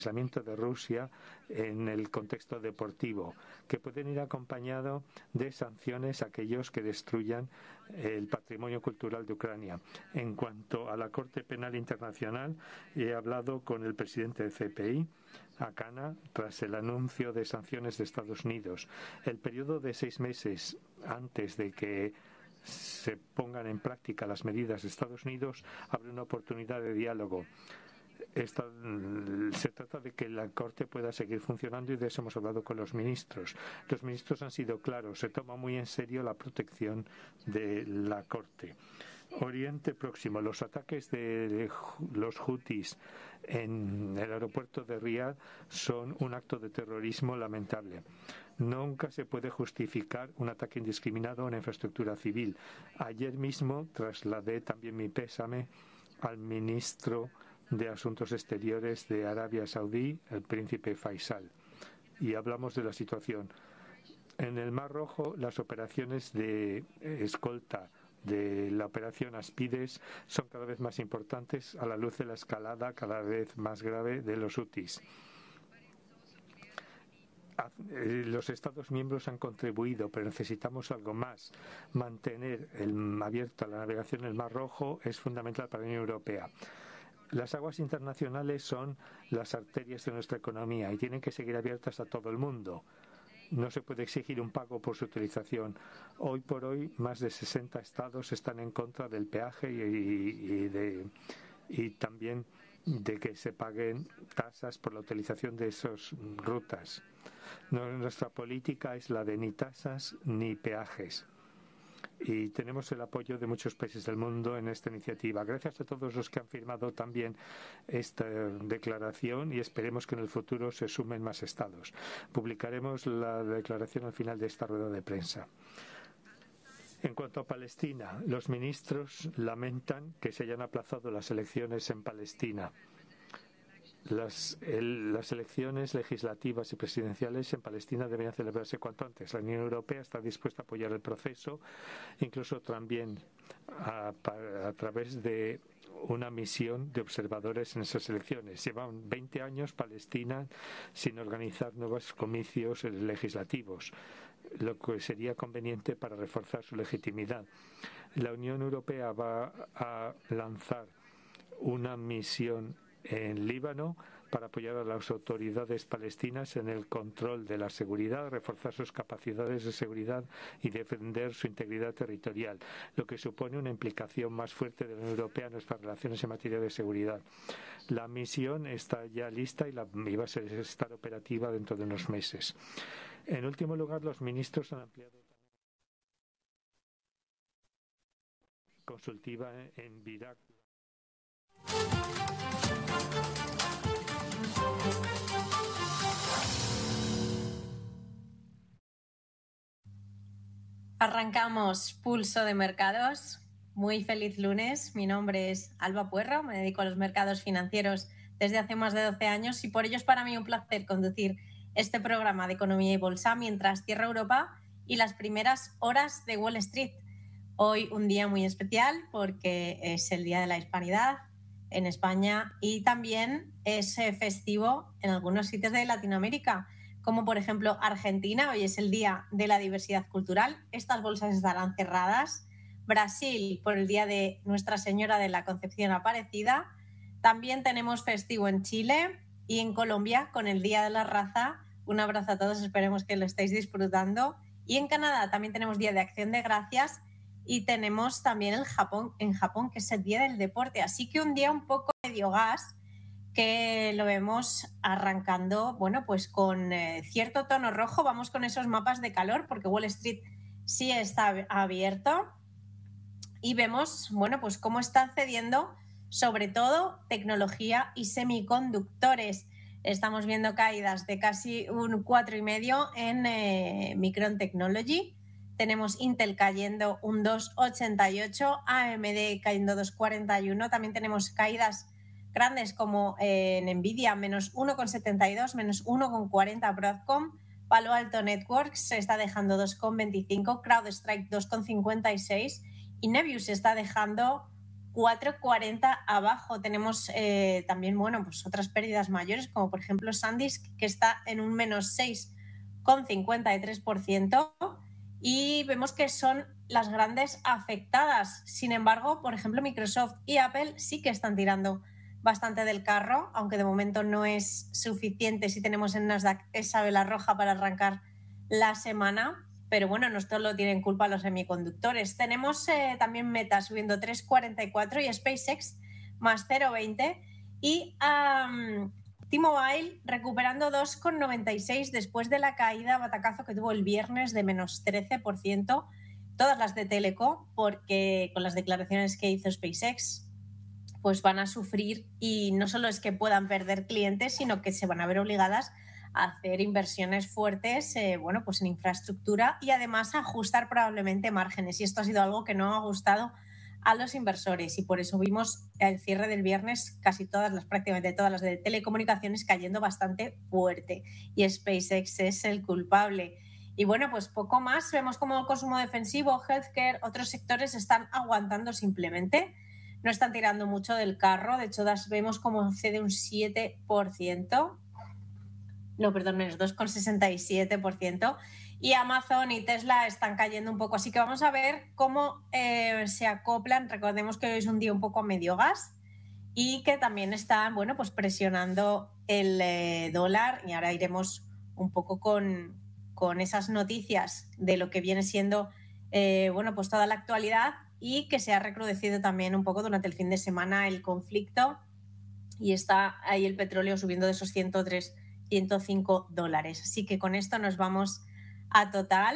aislamiento de Rusia en el contexto deportivo, que pueden ir acompañado de sanciones a aquellos que destruyan el patrimonio cultural de Ucrania. En cuanto a la Corte Penal Internacional, he hablado con el presidente de CPI, Akana, tras el anuncio de sanciones de Estados Unidos. El periodo de 6 meses antes de que se pongan en práctica las medidas de Estados Unidos abre una oportunidad de diálogo. Se trata de que la Corte pueda seguir funcionando y de eso hemos hablado con los ministros. Los ministros han sido claros, se toma muy en serio la protección de la Corte. Oriente Próximo, los ataques de los hutis en el aeropuerto de Riad son un acto de terrorismo lamentable. Nunca se puede justificar un ataque indiscriminado a una infraestructura civil. Ayer mismo trasladé también mi pésame al ministro de Asuntos Exteriores de Arabia Saudí, el príncipe Faisal, y hablamos de la situación. En el Mar Rojo, las operaciones de escolta de la operación Aspides son cada vez más importantes a la luz de la escalada cada vez más grave de los hutis. Los Estados miembros han contribuido, pero necesitamos algo más. Mantener abierta la navegación en el Mar Rojo es fundamental para la Unión Europea. Las aguas internacionales son las arterias de nuestra economía y tienen que seguir abiertas a todo el mundo. No se puede exigir un pago por su utilización. Hoy por hoy, más de 60 estados están en contra del peaje y también de que se paguen tasas por la utilización de esas rutas. Nuestra política es la de ni tasas ni peajes. Y tenemos el apoyo de muchos países del mundo en esta iniciativa. Gracias a todos los que han firmado también esta declaración y esperemos que en el futuro se sumen más estados. Publicaremos la declaración al final de esta rueda de prensa. En cuanto a Palestina, los ministros lamentan que se hayan aplazado las elecciones en Palestina. Las elecciones legislativas y presidenciales en Palestina deberían celebrarse cuanto antes. La Unión Europea está dispuesta a apoyar el proceso, incluso también a través de una misión de observadores en esas elecciones. Llevan 20 años Palestina sin organizar nuevos comicios legislativos, lo que sería conveniente para reforzar su legitimidad. La Unión Europea va a lanzar una misión en Líbano para apoyar a las autoridades palestinas en el control de la seguridad, reforzar sus capacidades de seguridad y defender su integridad territorial, lo que supone una implicación más fuerte de la Unión Europea en nuestras relaciones en materia de seguridad. La misión está ya lista y va a estar operativa dentro de unos meses. En último lugar, los ministros han ampliado consultiva en Irak. Arrancamos Pulso de Mercados. Muy feliz lunes. Mi nombre es Alba Puerro, me dedico a los mercados financieros desde hace más de 12 años y por ello es para mí un placer conducir este programa de economía y bolsa mientras cierra Europa y las primeras horas de Wall Street. Hoy un día muy especial porque es el Día de la Hispanidad en España y también es festivo en algunos sitios de Latinoamérica, como por ejemplo Argentina. Hoy es el Día de la Diversidad Cultural. Estas bolsas estarán cerradas. Brasil por el Día de Nuestra Señora de la Concepción Aparecida. También tenemos festivo en Chile y en Colombia con el Día de la Raza. Un abrazo a todos, esperemos que lo estéis disfrutando. Y en Canadá también tenemos Día de Acción de Gracias y tenemos también en Japón, que es el Día del Deporte. Así que un día un poco medio gas, que lo vemos arrancando, bueno, pues con cierto tono rojo. Vamos con esos mapas de calor porque Wall Street sí está abierto y vemos, bueno, pues cómo están cediendo sobre todo tecnología y semiconductores. Estamos viendo caídas de casi un 4,5 en Micron Technology. Tenemos Intel cayendo un 2,88, AMD cayendo 2,41. También tenemos caídas grandes como en Nvidia, menos 1,72, menos 1,40 Broadcom, Palo Alto Networks se está dejando 2,25, CrowdStrike 2,56 y Nebius se está dejando 4,40 abajo. Tenemos también, bueno, pues otras pérdidas mayores, como por ejemplo SanDisk, que está en un menos 6,53%, y vemos que son las grandes afectadas. Sin embargo, por ejemplo, Microsoft y Apple sí que están tirando bastante del carro, aunque de momento no es suficiente si tenemos en Nasdaq esa vela roja para arrancar la semana. Pero bueno, no solo tienen culpa los semiconductores. Tenemos también Meta subiendo 3,44 y SpaceX más 0,20. Y T-Mobile recuperando 2,96 después de la caída batacazo que tuvo el viernes de menos 13%. Todas las de Teleco, porque con las declaraciones que hizo SpaceX, pues van a sufrir, y no solo es que puedan perder clientes, sino que se van a ver obligadas a hacer inversiones fuertes, bueno, pues en infraestructura, y además a ajustar probablemente márgenes. Y esto ha sido algo que no ha gustado a los inversores, y por eso vimos el cierre del viernes prácticamente todas las de telecomunicaciones cayendo bastante fuerte, y SpaceX es el culpable. Y bueno, pues poco más. Vemos como el consumo defensivo, healthcare, otros sectores están aguantando simplemente. No están tirando mucho del carro. De hecho, vemos como cede un 7%. No, perdón, menos 2,67%. Y Amazon y Tesla están cayendo un poco. Así que vamos a ver cómo se acoplan. Recordemos que hoy es un día un poco a medio gas y que también están, bueno, pues presionando el dólar. Y ahora iremos un poco con esas noticias de lo que viene siendo, bueno, pues toda la actualidad, y que se ha recrudecido también un poco durante el fin de semana el conflicto, y está ahí el petróleo subiendo de esos 103, 105 dólares. Así que con esto nos vamos a Total.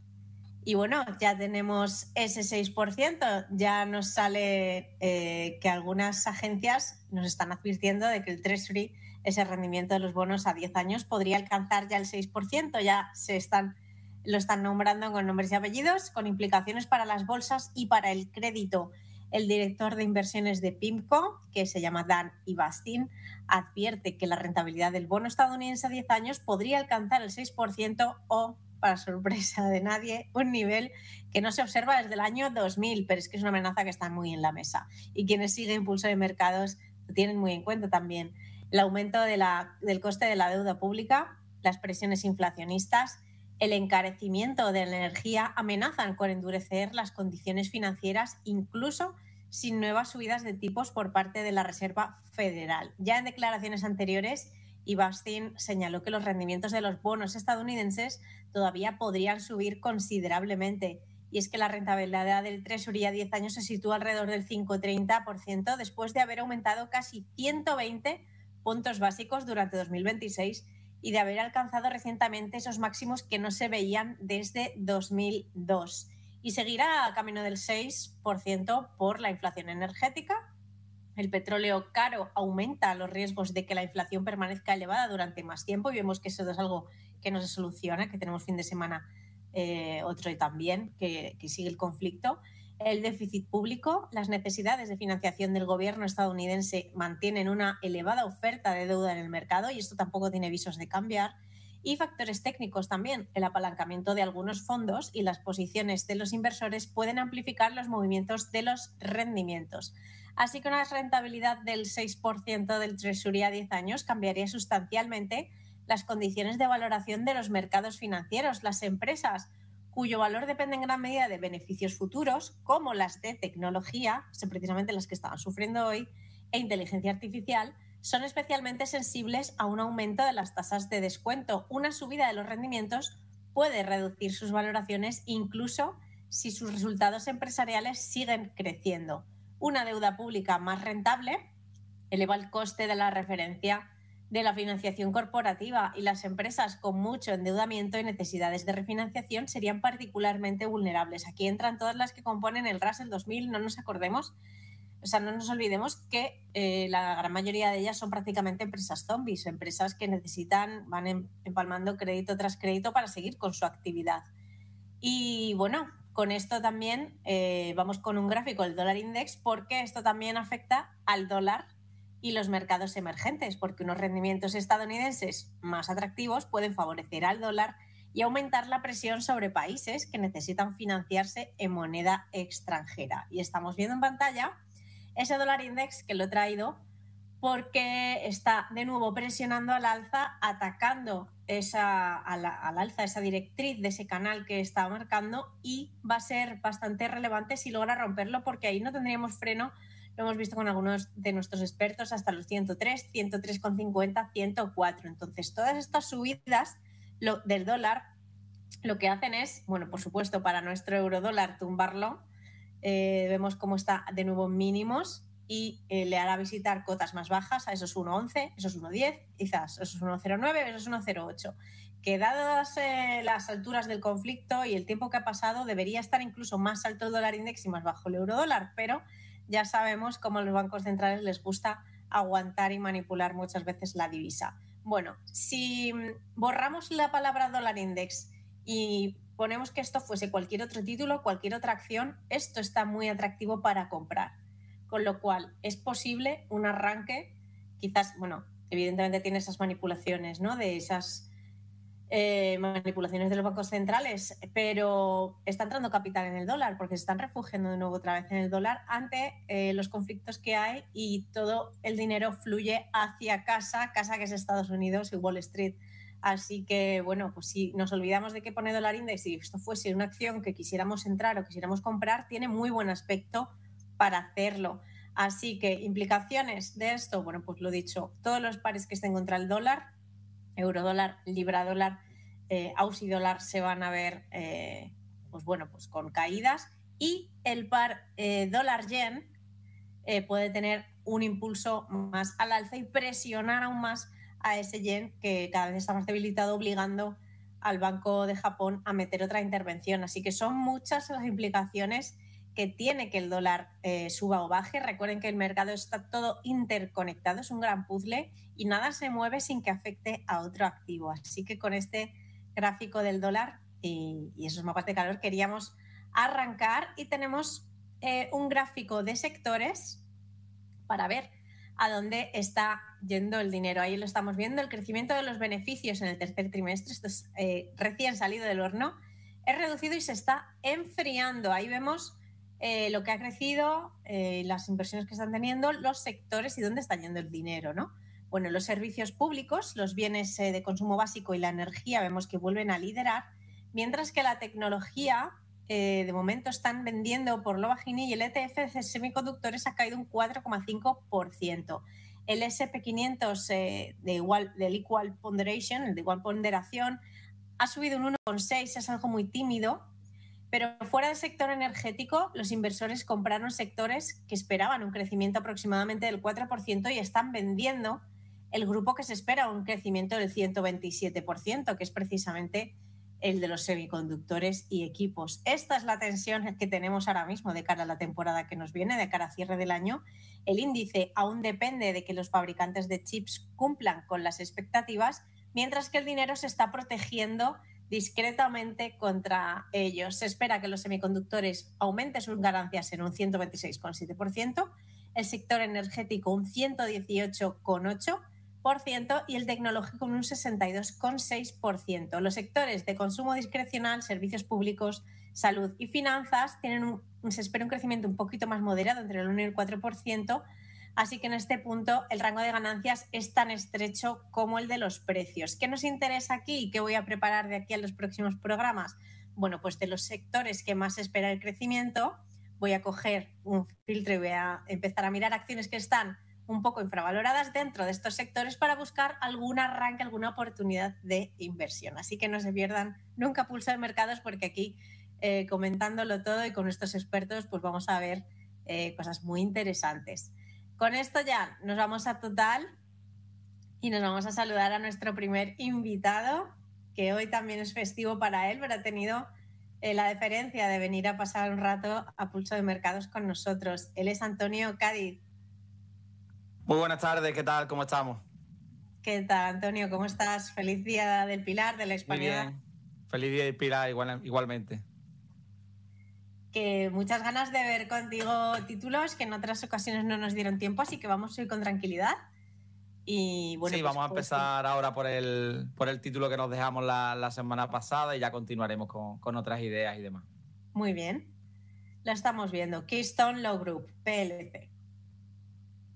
Y bueno, ya tenemos ese 6%. Ya nos sale que algunas agencias nos están advirtiendo de que el Treasury, ese rendimiento de los bonos a 10 años, podría alcanzar ya el 6%. Ya lo están nombrando con nombres y apellidos, con implicaciones para las bolsas y para el crédito. El director de inversiones de PIMCO, que se llama Dan Ivastin, advierte que la rentabilidad del bono estadounidense a 10 años podría alcanzar el 6% o, para sorpresa de nadie, un nivel que no se observa desde el año 2000, pero es que es una amenaza que está muy en la mesa. Y quienes siguen Impulso de Mercados lo tienen muy en cuenta también. El aumento del coste de la deuda pública, las presiones inflacionistas, el encarecimiento de la energía amenazan con endurecer las condiciones financieras, incluso sin nuevas subidas de tipos por parte de la Reserva Federal. Ya en declaraciones anteriores, Ivastin señaló que los rendimientos de los bonos estadounidenses todavía podrían subir considerablemente. Y es que la rentabilidad del Treasury a 10 años se sitúa alrededor del 5,30% después de haber aumentado casi 120 puntos básicos durante 2026 y de haber alcanzado recientemente esos máximos que no se veían desde 2002. Y seguirá a camino del 6% por la inflación energética. El petróleo caro aumenta los riesgos de que la inflación permanezca elevada durante más tiempo, y vemos que eso es algo que no se soluciona, que tenemos fin de semana otro y también que sigue el conflicto. El déficit público, las necesidades de financiación del gobierno estadounidense mantienen una elevada oferta de deuda en el mercado, y esto tampoco tiene visos de cambiar. Y factores técnicos también. El apalancamiento de algunos fondos y las posiciones de los inversores pueden amplificar los movimientos de los rendimientos. Así que una rentabilidad del 6% del Treasury a 10 años cambiaría sustancialmente las condiciones de valoración de los mercados financieros. Las empresas cuyo valor depende en gran medida de beneficios futuros, como las de tecnología, son precisamente las que estaban sufriendo hoy, e inteligencia artificial, son especialmente sensibles a un aumento de las tasas de descuento. Una subida de los rendimientos puede reducir sus valoraciones, incluso si sus resultados empresariales siguen creciendo. Una deuda pública más rentable eleva el coste de la referencia de la financiación corporativa, y las empresas con mucho endeudamiento y necesidades de refinanciación serían particularmente vulnerables. Aquí entran todas las que componen el Russell 2000, no nos olvidemos que la gran mayoría de ellas son prácticamente empresas zombies, empresas que van empalmando crédito tras crédito para seguir con su actividad. Y bueno, con esto también vamos con un gráfico del dólar index, porque esto también afecta al dólar y los mercados emergentes, porque unos rendimientos estadounidenses más atractivos pueden favorecer al dólar y aumentar la presión sobre países que necesitan financiarse en moneda extranjera. Y estamos viendo en pantalla ese dólar index que lo he traído porque está de nuevo presionando al alza, atacando al alza esa directriz de ese canal que está marcando, y va a ser bastante relevante si logra romperlo, porque ahí no tendríamos freno. Lo hemos visto con algunos de nuestros expertos hasta los 103, 103,50, 104. Entonces, todas estas subidas del dólar lo que hacen es, bueno, por supuesto, para nuestro eurodólar tumbarlo. Vemos cómo está de nuevo en mínimos y le hará visitar cotas más bajas a esos 1,11, esos 1,10, quizás esos 1,09, esos 1,08, que dadas las alturas del conflicto y el tiempo que ha pasado, debería estar incluso más alto el dólar index y más bajo el eurodólar, pero ya sabemos cómo a los bancos centrales les gusta aguantar y manipular muchas veces la divisa. Bueno, si borramos la palabra dólar index y ponemos que esto fuese cualquier otro título, cualquier otra acción, esto está muy atractivo para comprar. Con lo cual, es posible un arranque, quizás, bueno, evidentemente tiene esas manipulaciones, ¿no? De esas manipulaciones de los bancos centrales, pero está entrando capital en el dólar porque se están refugiando de nuevo otra vez en el dólar ante los conflictos que hay, y todo el dinero fluye hacia casa que es Estados Unidos y Wall Street. Así que, bueno, pues si nos olvidamos de que pone dólar index y esto fuese una acción que quisiéramos entrar o quisiéramos comprar, tiene muy buen aspecto para hacerlo. Así que, implicaciones de esto, bueno, pues lo dicho, todos los pares que estén contra el dólar, eurodólar, libra dólar, aussie dólar, se van a ver, pues bueno, pues con caídas, y el par dólar yen puede tener un impulso más al alza y presionar aún más a ese yen, que cada vez está más debilitado, obligando al Banco de Japón a meter otra intervención. Así que son muchas las implicaciones que tiene que el dólar suba o baje. Recuerden que el mercado está todo interconectado, es un gran puzzle y nada se mueve sin que afecte a otro activo. Así que con este gráfico del dólar y esos mapas de calor queríamos arrancar, y tenemos un gráfico de sectores para ver a dónde está yendo el dinero. Ahí lo estamos viendo, el crecimiento de los beneficios en el tercer trimestre, esto es recién salido del horno, es reducido y se está enfriando. Ahí vemos lo que ha crecido, las inversiones que están teniendo, los sectores y dónde está yendo el dinero, ¿no? Bueno, los servicios públicos, los bienes de consumo básico y la energía vemos que vuelven a liderar, mientras que la tecnología, de momento están vendiendo por lo bajini, y el ETF de semiconductores ha caído un 4,5%. El SP500 del Equal Ponderation, el de igual ponderación, ha subido un 1,6%, es algo muy tímido, pero fuera del sector energético, los inversores compraron sectores que esperaban un crecimiento aproximadamente del 4% y están vendiendo el grupo que se espera un crecimiento del 127%, que es precisamente el de los semiconductores y equipos. Esta es la tensión que tenemos ahora mismo de cara a la temporada que nos viene, de cara a cierre del año. El índice aún depende de que los fabricantes de chips cumplan con las expectativas, mientras que el dinero se está protegiendo discretamente contra ellos. Se espera que los semiconductores aumenten sus ganancias en un 126,7%, el sector energético un 118,8%, y el tecnológico un 62,6%. Los sectores de consumo discrecional, servicios públicos, salud y finanzas se espera un crecimiento un poquito más moderado, entre el 1 y el 4%, así que en este punto el rango de ganancias es tan estrecho como el de los precios. ¿Qué nos interesa aquí y qué voy a preparar de aquí a los próximos programas? Bueno, pues de los sectores que más espera el crecimiento, voy a coger un filtro y voy a empezar a mirar acciones que están un poco infravaloradas dentro de estos sectores para buscar algún arranque, alguna oportunidad de inversión. Así que no se pierdan nunca Pulso de Mercados, porque aquí comentándolo todo y con estos expertos pues vamos a ver cosas muy interesantes. Con esto ya nos vamos a Total y nos vamos a saludar a nuestro primer invitado, que hoy también es festivo para él, pero ha tenido la deferencia de venir a pasar un rato a Pulso de Mercados con nosotros. Él es Antonio Cádiz. Muy buenas tardes, ¿qué tal? ¿Cómo estamos? ¿Qué tal, Antonio? ¿Cómo estás? Feliz Día del Pilar, de la Hispanidad. Muy bien, feliz Día del Pilar igualmente. Que muchas ganas de ver contigo títulos que en otras ocasiones no nos dieron tiempo, así que vamos hoy con tranquilidad. Y bueno, sí, pues, vamos a empezar ahora por el título que nos dejamos la semana pasada, y ya continuaremos con otras ideas y demás. Muy bien. Lo estamos viendo. Keystone Law Group, PLC.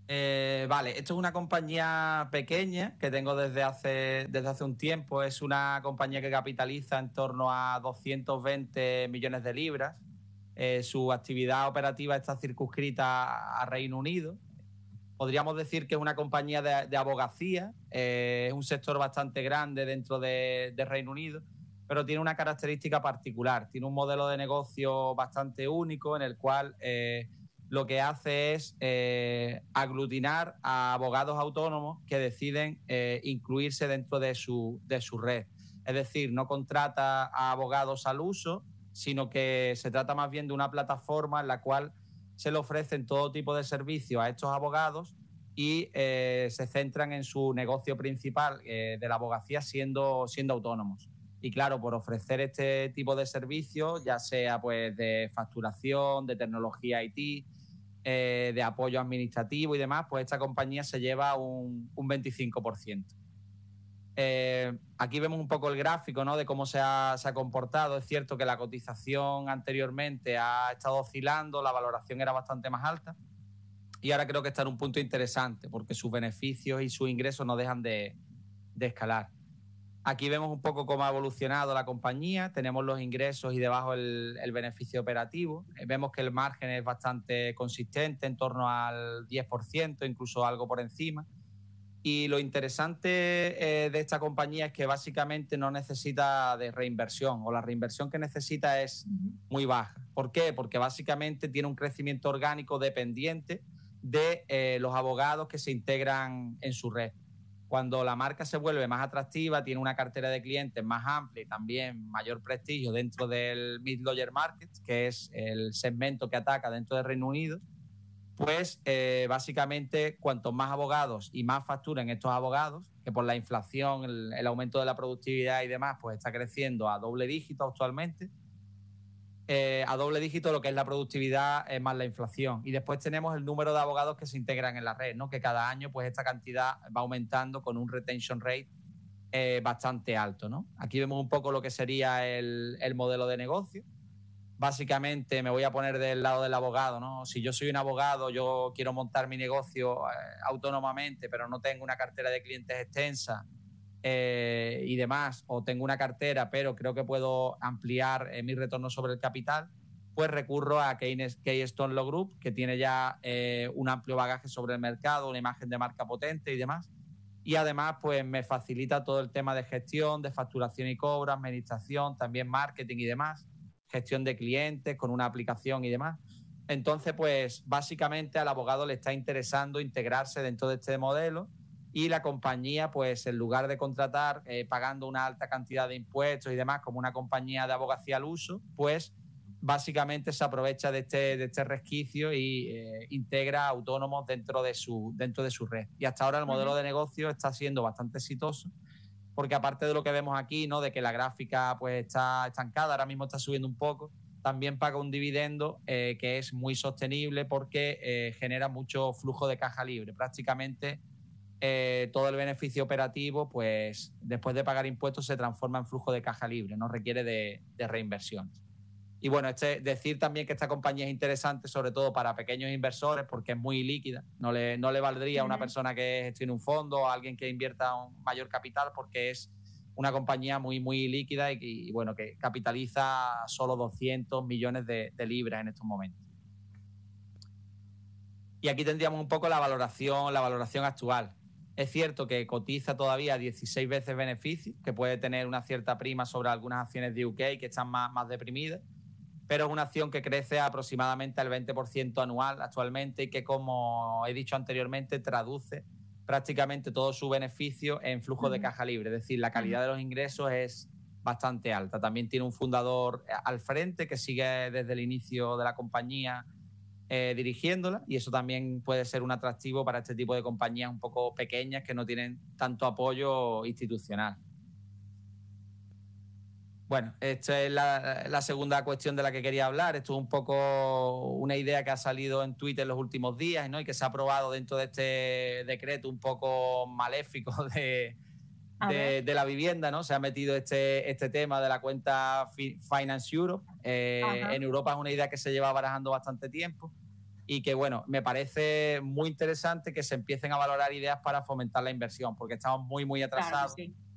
Vale, esto es una compañía pequeña que tengo desde hace un tiempo. Es una compañía que capitaliza en torno a 220 millones de libras. Su actividad operativa está circunscrita a Reino Unido. Podríamos decir que es una compañía de abogacía. Es un sector bastante grande dentro de Reino Unido, pero tiene una característica particular. Tiene un modelo de negocio bastante único en el cual lo que hace es aglutinar a abogados autónomos que deciden incluirse dentro de su red. Es decir, no contrata a abogados al uso, sino que se trata más bien de una plataforma en la cual se le ofrecen todo tipo de servicios a estos abogados y se centran en su negocio principal de la abogacía siendo autónomos. Y claro, por ofrecer este tipo de servicios, ya sea pues de facturación, de tecnología IT, de apoyo administrativo y demás, pues esta compañía se lleva un 25%. Aquí vemos un poco el gráfico, ¿no?, de cómo se ha comportado. Es cierto que la cotización anteriormente ha estado oscilando, la valoración era bastante más alta y ahora creo que está en un punto interesante porque sus beneficios y sus ingresos no dejan de escalar. Aquí vemos un poco cómo ha evolucionado la compañía. Tenemos los ingresos y debajo el beneficio operativo. Vemos que el margen es bastante consistente, en torno al 10%, incluso algo por encima. Y lo interesante de esta compañía es que básicamente no necesita de reinversión, o la reinversión que necesita es muy baja. ¿Por qué? Porque básicamente tiene un crecimiento orgánico dependiente de los abogados que se integran en su red. Cuando la marca se vuelve más atractiva, tiene una cartera de clientes más amplia y también mayor prestigio dentro del mid-lawyer market, que es el segmento que ataca dentro del Reino Unido, pues básicamente cuantos más abogados y más facturen estos abogados, que por la inflación, el aumento de la productividad y demás, pues está creciendo a doble dígito actualmente. A doble dígito lo que es la productividad más la inflación. Y después tenemos el número de abogados que se integran en la red, ¿no?, que cada año pues esta cantidad va aumentando con un retention rate bastante alto, ¿no? Aquí vemos un poco lo que sería el modelo de negocio. Básicamente me voy a poner del lado del abogado, ¿no? Si yo soy un abogado, yo quiero montar mi negocio autónomamente, pero no tengo una cartera de clientes extensa y demás, o tengo una cartera, pero creo que puedo ampliar mi retorno sobre el capital, pues recurro a Keystone Law Group, que tiene ya un amplio bagaje sobre el mercado, una imagen de marca potente y demás. Y además, pues me facilita todo el tema de gestión, de facturación y cobro, administración, también marketing y demás, gestión de clientes con una aplicación y demás. Entonces, pues básicamente al abogado le está interesando integrarse dentro de este modelo y la compañía, pues en lugar de contratar pagando una alta cantidad de impuestos y demás como una compañía de abogacía al uso, pues básicamente se aprovecha de este resquicio y integra autónomos dentro de su red. Y hasta ahora el modelo de negocio está siendo bastante exitoso, porque aparte de lo que vemos aquí, ¿no?, de que la gráfica pues está estancada, ahora mismo está subiendo un poco, también paga un dividendo que es muy sostenible porque genera mucho flujo de caja libre. Prácticamente todo el beneficio operativo, pues después de pagar impuestos, se transforma en flujo de caja libre, no requiere de reinversiones. Y bueno, decir también que esta compañía es interesante sobre todo para pequeños inversores porque es muy líquida. No le valdría a una persona que gestione un fondo o a alguien que invierta un mayor capital, porque es una compañía muy, muy líquida y bueno, que capitaliza solo 200 millones de libras en estos momentos. Y aquí tendríamos un poco la valoración actual. Es cierto que cotiza todavía 16 veces beneficio, que puede tener una cierta prima sobre algunas acciones de UK que están más deprimidas, pero es una acción que crece aproximadamente al 20% anual actualmente y que, como he dicho anteriormente, traduce prácticamente todo su beneficio en flujo de caja libre. Es decir, la calidad de los ingresos es bastante alta. También tiene un fundador al frente que sigue desde el inicio de la compañía dirigiéndola, y eso también puede ser un atractivo para este tipo de compañías un poco pequeñas que no tienen tanto apoyo institucional. Bueno, esta es la segunda cuestión de la que quería hablar. Esto es un poco una idea que ha salido en Twitter en los últimos días, ¿no?, y que se ha aprobado dentro de este decreto un poco maléfico de la vivienda, ¿no? Se ha metido este tema de la cuenta Finance Europe. En Europa es una idea que se lleva barajando bastante tiempo. y que, bueno, me parece muy interesante que se empiecen a valorar ideas para fomentar la inversión, porque estamos muy, muy atrasados. Claro que sí.